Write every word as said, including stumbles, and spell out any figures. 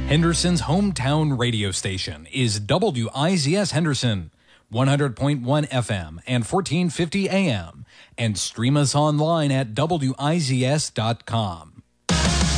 Henderson's hometown radio station is W I Z S Henderson, one hundred point one F M and fourteen fifty A M, and stream us online at W I Z S dot com.